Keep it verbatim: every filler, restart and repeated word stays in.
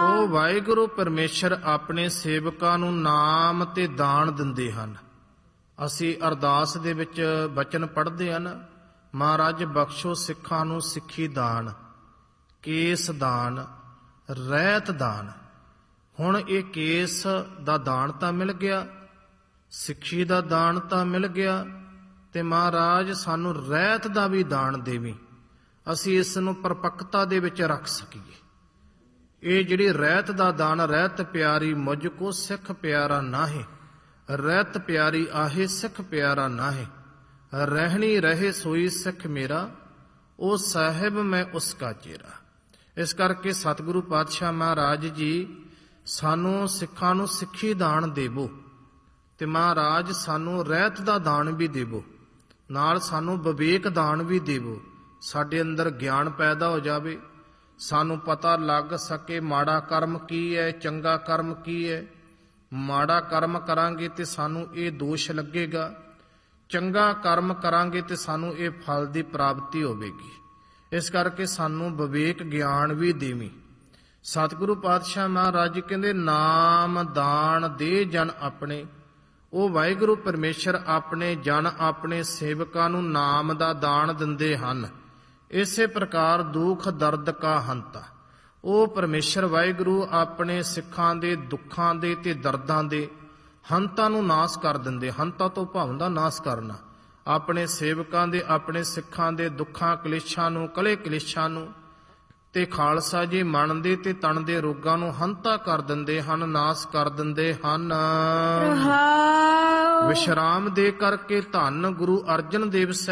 ਉਹ ਵਾਹਿਗੁਰੂ ਪਰਮੇਸ਼ਰ ਆਪਣੇ ਸੇਵਕਾਂ ਨੂੰ ਨਾਮ ਤੇ ਦਾਨ ਦਿੰਦੇ ਹਨ। ਅਸੀਂ ਅਰਦਾਸ ਦੇ ਵਿੱਚ ਬਚਨ ਪੜ੍ਹਦੇ ਹਨ, ਮਹਾਰਾਜ ਬਖਸ਼ੋ ਸਿੱਖਾਂ ਨੂੰ ਸਿੱਖੀ ਦਾਨ, ਕੇਸ ਦਾਨ, ਰਹਿਤ ਦਾਨ। ਹੁਣ ਇਹ ਕੇਸ ਦਾ ਦਾਨ ਤਾਂ ਮਿਲ ਗਿਆ, ਸਿੱਖੀ ਦਾ ਦਾਨ ਤਾਂ ਮਿਲ ਗਿਆ, ਤੇ ਮਹਾਰਾਜ ਸਾਨੂੰ ਰਹਿਤ ਦਾ ਵੀ ਦਾਨ ਦੇਵੀਂ, ਅਸੀਂ ਇਸ ਨੂੰ ਪਰਪੱਕਤਾ ਦੇ ਵਿੱਚ ਰੱਖ ਸਕੀਏ। ਇਹ ਜਿਹੜੀ ਰਹਿਤ ਦਾ ਦਾਨ, ਰਹਿਤ ਪਿਆਰੀ ਮੁਝ ਕੋ ਸਿੱਖ ਪਿਆਰਾ ਨਾਹੀ, ਰਹਿਤ ਪਿਆਰੀ ਆਹੇ ਸਿੱਖ ਪਿਆਰਾ ਨਾਹੀ, ਰਹਿਣੀ ਰਹੇ ਸੋਈ ਸਿੱਖ ਮੇਰਾ, ਉਹ ਸਾਹਿਬ ਮੈਂ ਉਸ ਕਾ ਚੇਰਾ। ਇਸ ਕਰਕੇ ਸਤਿਗੁਰੂ ਪਾਤਸ਼ਾਹ ਮਹਾਰਾਜ ਜੀ ਸਾਨੂੰ ਸਿੱਖਾਂ ਨੂੰ ਸਿੱਖੀ ਦਾਨ ਦੇਵੋ, ਤੇ ਮਹਾਰਾਜ ਸਾਨੂੰ ਰਹਿਤ ਦਾ ਦਾਨ ਵੀ ਦੇਵੋ, ਨਾਲ ਸਾਨੂੰ ਵਿਵੇਕ ਦਾਨ ਵੀ ਦੇਵੋ। ਸਾਡੇ ਅੰਦਰ ਗਿਆਨ ਪੈਦਾ ਹੋ ਜਾਵੇ, ਸਾਨੂੰ ਪਤਾ ਲੱਗ ਸਕੇ ਮਾੜਾ ਕਰਮ ਕੀ ਹੈ, ਚੰਗਾ ਕਰਮ ਕੀ ਹੈ। ਮਾੜਾ ਕਰਮ ਕਰਾਂਗੇ ਤੇ ਸਾਨੂੰ ਇਹ ਦੋਸ਼ ਲੱਗੇਗਾ, ਚੰਗਾ ਕਰਮ ਕਰਾਂਗੇ ਤੇ ਸਾਨੂੰ ਇਹ ਫਲ ਦੀ ਪ੍ਰਾਪਤੀ ਹੋਵੇਗੀ। ਇਸ ਕਰਕੇ ਸਾਨੂੰ ਵਿਵੇਕ ਗਿਆਨ ਵੀ ਦੇਵੀਂ। ਸਤਿਗੁਰੂ ਪਾਤਸ਼ਾਹ ਮਹਾਰਾਜ ਕਹਿੰਦੇ ਨਾਮ ਦਾਨ ਦੇ ਜਨ ਆਪਣੇ, ਉਹ ਵਾਹਿਗੁਰੂ ਪਰਮੇਸ਼ਰ ਆਪਣੇ ਜਨ ਆਪਣੇ ਸੇਵਕਾਂ ਨੂੰ ਨਾਮ ਦਾ ਦਾਨ ਦਿੰਦੇ ਹਨ। ਇਸੇ ਪ੍ਰਕਾਰ ਦੁੱਖ ਦਰਦ ਕਾ ਹੰਤਾ, ਉਹ ਪਰਮੇਸ਼ਰ ਵਾਹਿਗੁਰੂ ਆਪਣੇ ਸਿੱਖਾਂ ਦੇ ਦੁੱਖਾਂ ਦੇ ਤੇ ਦਰਦਾਂ ਦੇ ਹੰਤਾਂ ਨੂੰ ਨਾਸ ਕਰ ਦਿੰਦੇ। ਹੰਤਾ ਤੋਂ ਭਾਵ ਦਾ ਨਾਸ ਕਰਨਾ, ਆਪਣੇ ਸੇਵਕਾਂ ਦੇ ਆਪਣੇ ਸਿੱਖਾਂ ਦੇ ਦੁੱਖਾਂ ਕਲੇਸ਼ਾਂ ਨੂੰ, ਕਲੇ ਕਲੇਸ਼ਾਂ ਨੂੰ, ਤੇ ਖਾਲਸਾ ਜੀ ਮਨ ਦੇ ਤੇ ਤਨ ਦੇ ਰੋਗਾਂ ਨੂੰ ਹੰਤਾ ਕਰ ਦਿੰਦੇ ਹਨ, ਨਾਸ ਕਰ ਦਿੰਦੇ ਹਨ। ਵਿਸ਼ਰਾਮ ਦੇ ਕਰਕੇ ਧੰਨ ਗੁਰੂ ਅਰਜਨ ਦੇਵ